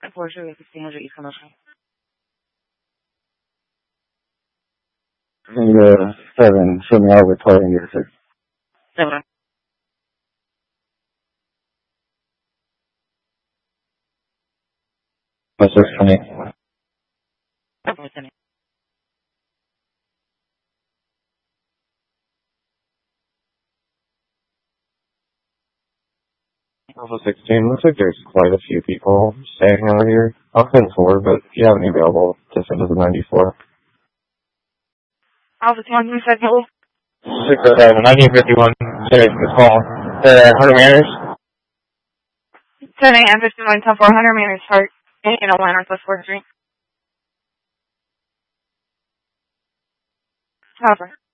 4 是 1600 East 看到车。 那个 7 Sydney Victoria 应该是。 对吧？ 我是Sydney。 不是 Sydney。 Alpha 16, looks like there's quite a few people staying over here. I'll send 4, but if you have any available, just send us a 94. Alpha 21, you said hello? 1951, today's the call. 100 meters? 10 a.m. 51 to 400 meters, start in Atlanta, Northwest 4th Street. Copper.